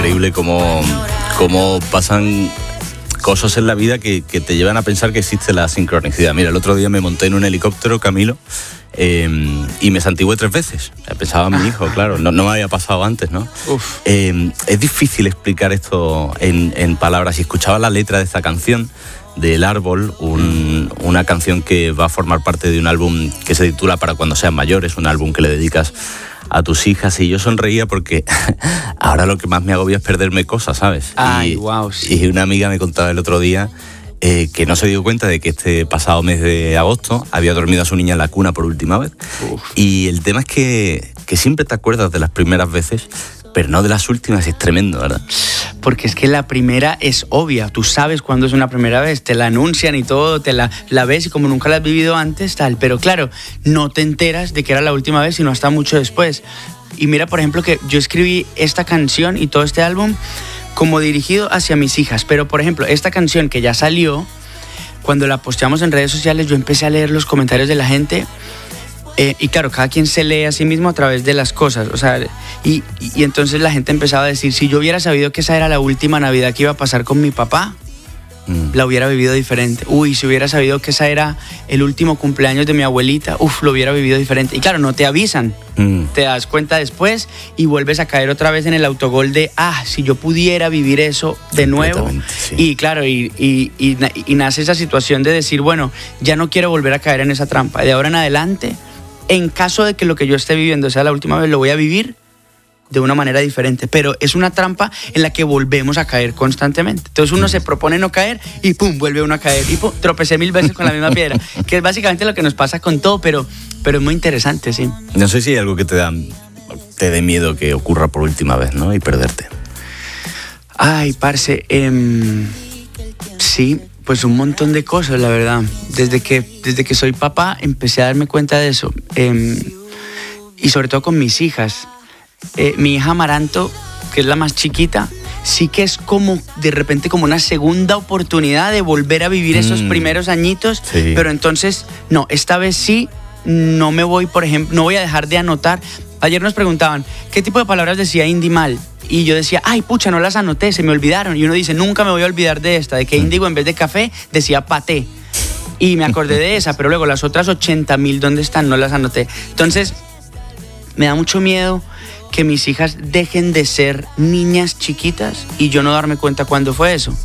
increíble cómo pasan cosas en la vida que te llevan a pensar que existe la sincronicidad. Mira, el otro día me monté en un helicóptero, Camilo, y me santigué 3 veces. Pensaba en mi hijo, claro, no me había pasado antes, ¿no? Es difícil explicar esto en palabras. Y escuchaba la letra de esta canción, del Árbol, una canción que va a formar parte de un álbum que se titula Para cuando sean mayores, un álbum que le dedicas a tus hijas, y yo sonreía porque ahora lo que más me agobia es perderme cosas, ¿sabes? Wow, sí. Y una amiga me contaba el otro día que no se dio cuenta de que este pasado mes de agosto había dormido a su niña en la cuna por última vez. Y el tema es que siempre te acuerdas de las primeras veces, pero no de las últimas. Es tremendo, ¿verdad? Porque es que la primera es obvia, tú sabes cuándo es una primera vez, te la anuncian y todo, te la ves y como nunca la has vivido antes, tal, pero claro, no te enteras de que era la última vez sino hasta mucho después. Y mira, por ejemplo, que yo escribí esta canción y todo este álbum como dirigido hacia mis hijas, pero por ejemplo, esta canción que ya salió, cuando la posteamos en redes sociales, yo empecé a leer los comentarios de la gente. Y claro, cada quien se lee a sí mismo a través de las cosas, o sea, y entonces la gente empezaba a decir, si yo hubiera sabido que esa era la última Navidad que iba a pasar con mi papá, la hubiera vivido diferente. Si hubiera sabido que esa era el último cumpleaños de mi abuelita, lo hubiera vivido diferente. Y claro, no te avisan, te das cuenta después y vuelves a caer otra vez en el autogol de, si yo pudiera vivir eso de nuevo. Sí. Y claro, y nace esa situación de decir, bueno, ya no quiero volver a caer en esa trampa. De ahora en adelante, en caso de que lo que yo esté viviendo sea la última vez, lo voy a vivir de una manera diferente, pero es una trampa en la que volvemos a caer constantemente. Entonces uno se propone no caer y pum, vuelve uno a caer y pum, tropecé 1000 veces con la misma piedra, que es básicamente lo que nos pasa con todo, pero es muy interesante, sí. No sé si hay algo que te dé miedo que ocurra por última vez, ¿no? Y perderte. Ay, parce, sí, pues un montón de cosas, la verdad. Desde que soy papá empecé a darme cuenta de eso, y sobre todo con mis hijas. Mi hija Amaranto, que es la más chiquita, sí que es como de repente como una segunda oportunidad de volver a vivir esos primeros añitos, sí. Pero entonces, no, esta vez sí, no me voy, por ejemplo, no voy a dejar de anotar. Ayer nos preguntaban, ¿qué tipo de palabras decía Indy mal? Y yo decía, ay, pucha, no las anoté, se me olvidaron. Y uno dice, nunca me voy a olvidar de esta, de que índigo en vez de café decía paté. Y me acordé de esa, pero luego las otras 80,000, ¿dónde están? No las anoté. Entonces, me da mucho miedo que mis hijas dejen de ser niñas chiquitas y yo no darme cuenta cuándo fue eso.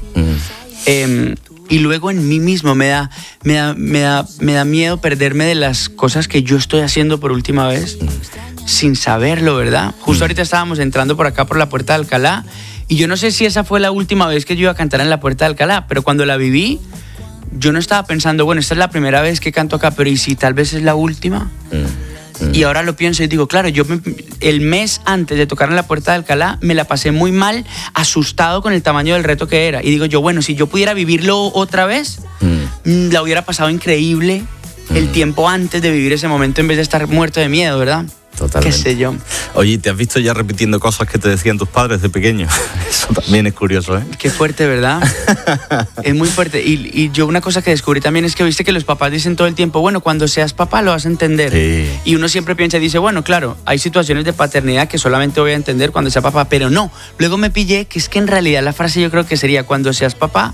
Y luego en mí mismo me da miedo perderme de las cosas que yo estoy haciendo por última vez sin saberlo, ¿verdad? Justo ahorita estábamos entrando por acá por la Puerta de Alcalá y yo no sé si esa fue la última vez que yo iba a cantar en la Puerta de Alcalá, pero cuando la viví yo no estaba pensando, bueno, esta es la primera vez que canto acá, pero ¿y si tal vez es la última? Y ahora lo pienso y digo, claro, el mes antes de tocar en la Puerta de Alcalá me la pasé muy mal, asustado con el tamaño del reto que era. Y digo yo, bueno, si yo pudiera vivirlo otra vez, la hubiera pasado increíble el tiempo antes de vivir ese momento en vez de estar muerto de miedo, ¿verdad? Totalmente. Qué sé yo. Oye, ¿te has visto ya repitiendo cosas que te decían tus padres de pequeño? Eso también es curioso, ¿eh? Qué fuerte, ¿verdad? Es muy fuerte. Y yo una cosa que descubrí también es que viste que los papás dicen todo el tiempo, bueno, cuando seas papá lo vas a entender. Sí. Y uno siempre piensa y dice, bueno, claro, hay situaciones de paternidad que solamente voy a entender cuando sea papá, pero no. Luego me pillé que es que en realidad la frase yo creo que sería, cuando seas papá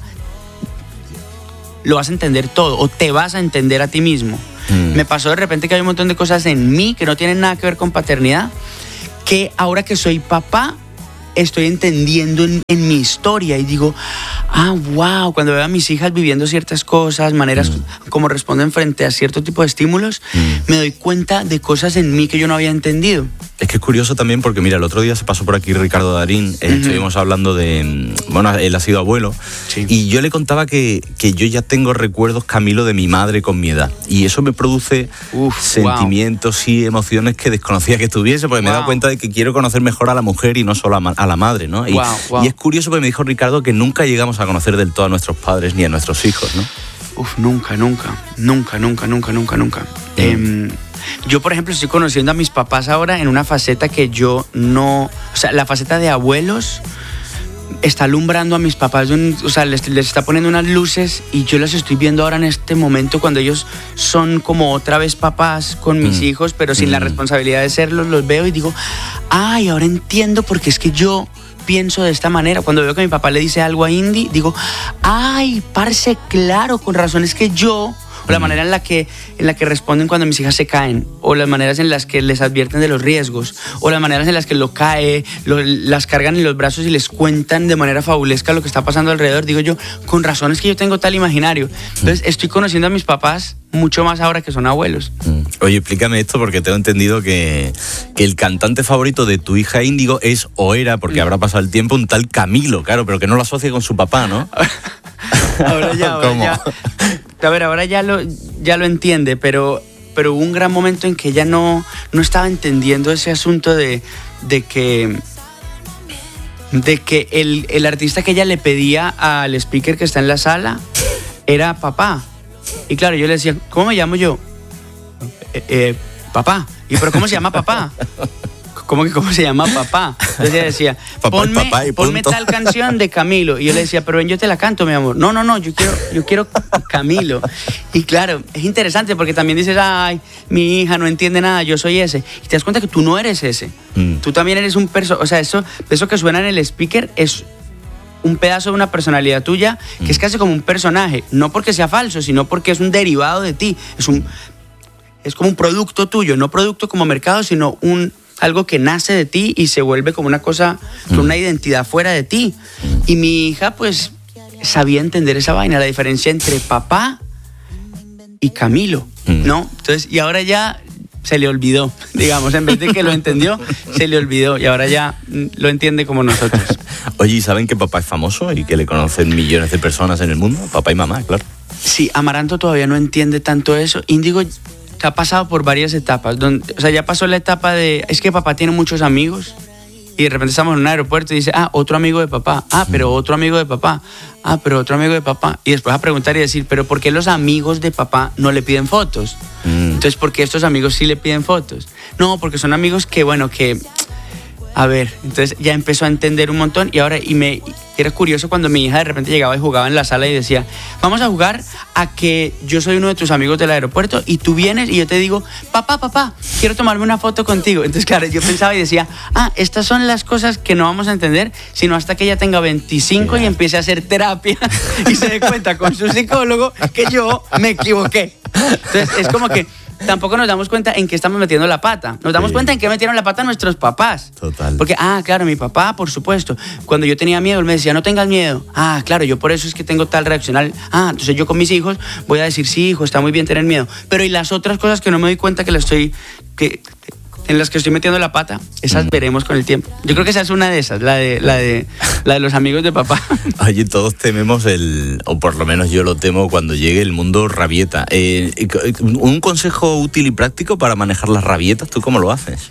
lo vas a entender todo o te vas a entender a ti mismo. Me pasó de repente que hay un montón de cosas en mí que no tienen nada que ver con paternidad, que ahora que soy papá estoy entendiendo en mi historia y digo, wow, cuando veo a mis hijas viviendo ciertas cosas, maneras como responden frente a cierto tipo de estímulos, me doy cuenta de cosas en mí que yo no había entendido. Es que es curioso también porque, mira, el otro día se pasó por aquí Ricardo Darín, estuvimos hablando de, bueno, él ha sido abuelo, sí. Y yo le contaba que yo ya tengo recuerdos, Camilo, de mi madre con mi edad, y eso me produce sentimientos y emociones que desconocía que tuviese, porque me he dado cuenta de que quiero conocer mejor a la mujer y no solo a la madre, ¿no? Y es curioso porque me dijo Ricardo que nunca llegamos a conocer del todo a nuestros padres ni a nuestros hijos, ¿no? Nunca. Yo, por ejemplo, estoy conociendo a mis papás ahora en una faceta que yo no... O sea, la faceta de abuelos está alumbrando a mis papás, o sea, les está poniendo unas luces y yo las estoy viendo ahora en este momento cuando ellos son como otra vez papás con mis hijos, pero sin la responsabilidad de serlos, los veo y digo, ay, ahora entiendo porque es que yo pienso de esta manera. Cuando veo que mi papá le dice algo a Indy, digo, ay, parce, claro, con razón es que yo... O la manera en la que responden cuando mis hijas se caen, o las maneras en las que les advierten de los riesgos, o las maneras en las que las cargan en los brazos y les cuentan de manera fabulesca lo que está pasando alrededor. Digo yo, con razón es que yo tengo tal imaginario. Entonces estoy conociendo a mis papás mucho más ahora que son abuelos. Oye, explícame esto porque tengo entendido que el cantante favorito de tu hija Índigo es o era, porque habrá pasado el tiempo, un tal Camilo, claro, pero que no lo asocia con su papá, ¿no? Ahora ya. A ver, ahora ya lo entiende, pero hubo un gran momento en que ella no estaba entendiendo ese asunto de que el artista que ella le pedía al speaker que está en la sala era papá. Y claro, yo le decía, ¿cómo me llamo yo? Papá. ¿Y pero cómo se llama papá? ¿Cómo se llama papá? Entonces ella decía, ponme tal canción de Camilo. Y yo le decía, pero ven, yo te la canto, mi amor. No, yo quiero Camilo. Y claro, es interesante porque también dices, ay, mi hija no entiende nada, yo soy ese. Y te das cuenta que tú no eres ese. Tú también eres un o sea, eso que suena en el speaker es un pedazo de una personalidad tuya que es casi como un personaje. No porque sea falso, sino porque es un derivado de ti. Es como un producto tuyo, no producto como mercado, sino algo que nace de ti y se vuelve como una cosa, con una identidad fuera de ti. Y mi hija, pues, sabía entender esa vaina, la diferencia entre papá y Camilo, ¿no? Entonces, y ahora ya se le olvidó, digamos, en vez de que lo entendió, se le olvidó y ahora ya lo entiende como nosotros. Oye, ¿y saben que papá es famoso y que le conocen millones de personas en el mundo? Papá y mamá, claro. Sí, Amaranto todavía no entiende tanto eso. Índigo ha pasado por varias etapas, o sea, ya pasó la etapa de, es que papá tiene muchos amigos y de repente estamos en un aeropuerto y dice, otro amigo de papá, pero otro amigo de papá, pero otro amigo de papá, y después a preguntar y decir, pero ¿por qué los amigos de papá no le piden fotos? Entonces, ¿por qué estos amigos sí le piden fotos? No, porque son amigos que, bueno, a ver, entonces ya empezó a entender un montón y ahora, era curioso cuando mi hija de repente llegaba y jugaba en la sala y decía, vamos a jugar a que yo soy uno de tus amigos del aeropuerto y tú vienes y yo te digo, papá, quiero tomarme una foto contigo. Entonces, claro, yo pensaba y decía, estas son las cosas que no vamos a entender, sino hasta que ella tenga 25 y empiece a hacer terapia y se dé cuenta con su psicólogo que yo me equivoqué. Entonces, es como que tampoco nos damos cuenta en qué estamos metiendo la pata. Nos damos cuenta en qué metieron la pata nuestros papás. Total. Porque, claro, mi papá, por supuesto. Cuando yo tenía miedo, él me decía, no tengas miedo. Claro, yo por eso es que tengo tal reaccional. Entonces yo con mis hijos voy a decir, sí, hijo, está muy bien tener miedo. Pero y las otras cosas que no me doy cuenta en las que estoy metiendo la pata, esas veremos con el tiempo. Yo creo que esa es una de esas, la de los amigos de papá. Oye, todos tememos o por lo menos yo lo temo cuando llegue el mundo rabieta. ¿Un consejo útil y práctico para manejar las rabietas? ¿Tú cómo lo haces?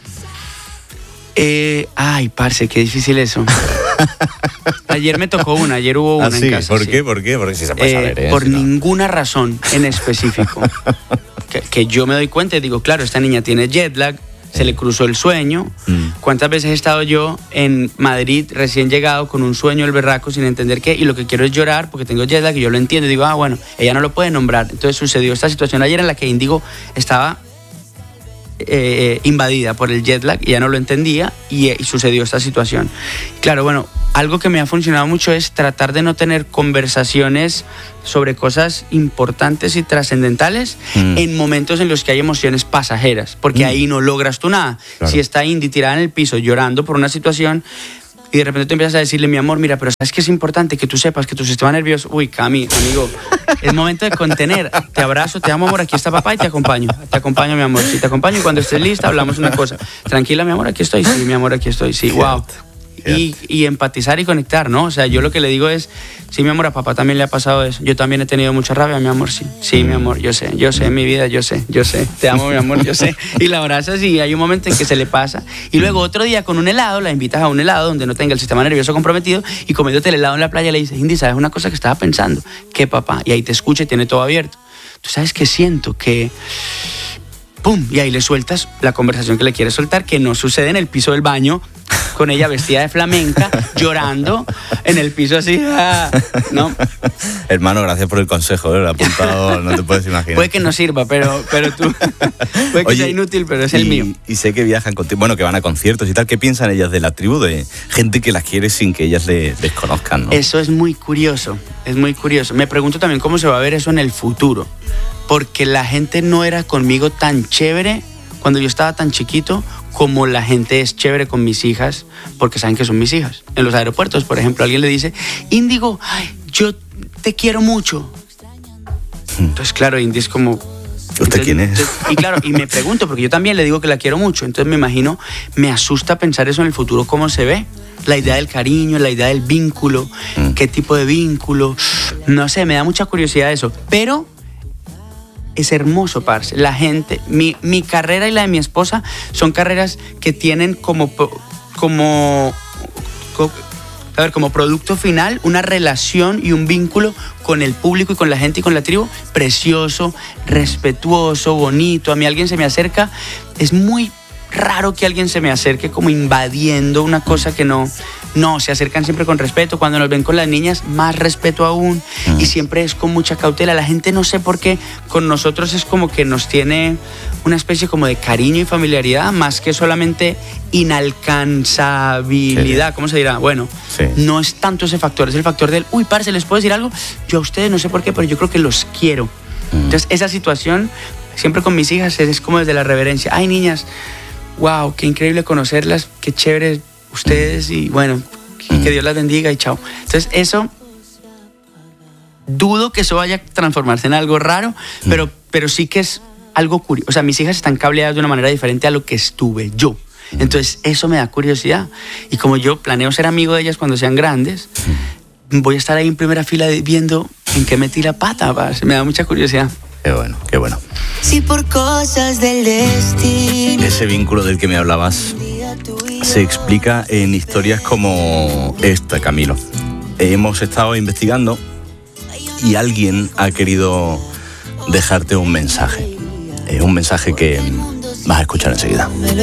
Parce, qué difícil eso. Ayer hubo una en casa. ¿Por qué? Porque si se puede saber. Por ninguna razón en específico. que yo me doy cuenta y digo, claro, esta niña tiene jet lag, se le cruzó el sueño. ¿Cuántas veces he estado yo en Madrid recién llegado con un sueño el berraco sin entender qué? Y lo que quiero es llorar porque tengo jet lag y yo lo entiendo. Y digo, bueno, ella no lo puede nombrar. Entonces sucedió esta situación ayer en la que Índigo estaba invadida por el jet lag y ya no lo entendía y sucedió esta situación. Claro, bueno, algo que me ha funcionado mucho es tratar de no tener conversaciones sobre cosas importantes y trascendentales en momentos en los que hay emociones pasajeras, porque ahí no logras tú nada. Claro. Si está Indy tirada en el piso llorando por una situación y de repente tú empiezas a decirle, mi amor, mira, pero sabes que es importante que tú sepas que tu sistema nervioso, Cami, amigo, es momento de contener, te abrazo, te amo, amor, aquí está papá y te acompaño, mi amor, sí, te acompaño y cuando estés lista hablamos una cosa, tranquila, mi amor, aquí estoy, sí, mi amor, aquí estoy, sí, wow. Y empatizar y conectar, ¿no? O sea, yo lo que le digo es, sí, mi amor, a papá también le ha pasado eso. Yo también he tenido mucha rabia, mi amor, sí. Sí, mi amor, yo sé, mi vida, yo sé. Te amo, mi amor, yo sé. Y la abrazas y hay un momento en que se le pasa. Y luego otro día con un helado, la invitas a un helado donde no tenga el sistema nervioso comprometido y comiéndote el helado en la playa le dices, Indy, ¿sabes una cosa que estaba pensando? ¿Qué, papá? Y ahí te escucha y tiene todo abierto. ¿Tú sabes qué siento? Que... ¡Pum! Y ahí le sueltas la conversación que le quieres soltar, que no sucede en el piso del baño con ella vestida de flamenca, llorando en el piso así, ¿no? Hermano, gracias por el consejo, lo he apuntado, no te puedes imaginar. Puede que no sirva, pero tú, puede que sea inútil, pero es el mío. Y sé que viajan contigo, bueno, que van a conciertos y tal. ¿Qué piensan ellas de la tribu, de gente que las quiere sin que ellas les conozcan, ¿no? Eso es muy curioso, es muy curioso. Me pregunto también cómo se va a ver eso en el futuro, porque la gente no era conmigo tan chévere cuando yo estaba tan chiquito como la gente es chévere con mis hijas, porque saben que son mis hijas. En los aeropuertos, por ejemplo, alguien le dice, Índigo, yo te quiero mucho. Entonces, claro, Indy es como... ¿Usted quién es? Y claro, y me pregunto, porque yo también le digo que la quiero mucho, entonces me imagino, me asusta pensar eso en el futuro, cómo se ve. La idea del cariño, la idea del vínculo, qué tipo de vínculo, no sé, me da mucha curiosidad eso, pero... Es hermoso, parce. La gente, mi carrera y la de mi esposa son carreras que tienen como producto final una relación y un vínculo con el público y con la gente y con la tribu precioso, respetuoso, bonito. A mí alguien se me acerca, es muy raro que alguien se me acerque como invadiendo una cosa que no, se acercan siempre con respeto. Cuando nos ven con las niñas, más respeto aún, y siempre es con mucha cautela. La gente, no sé por qué, con nosotros es como que nos tiene una especie como de cariño y familiaridad, más que solamente inalcanzabilidad, sí. ¿Cómo se dirá? Bueno, sí. No es tanto ese factor, es el factor del, uy, parce, ¿les puedo decir algo? Yo a ustedes no sé por qué, pero yo creo que los quiero. Entonces, esa situación, siempre con mis hijas, es como desde la reverencia. Ay, niñas, wow, qué increíble conocerlas, qué chévere ustedes, y bueno, que Dios las bendiga y chao. Entonces eso, dudo que eso vaya a transformarse en algo raro, pero sí que es algo curioso. O sea, mis hijas están cableadas de una manera diferente a lo que estuve yo. Entonces eso me da curiosidad. Y como yo planeo ser amigo de ellas cuando sean grandes, voy a estar ahí en primera fila viendo en qué metí la pata. Me da mucha curiosidad. Qué bueno, qué bueno. Si por cosas del destino. Ese vínculo del que me hablabas se explica en historias como esta, Camilo. Hemos estado investigando y alguien ha querido dejarte un mensaje que vas a escuchar enseguida.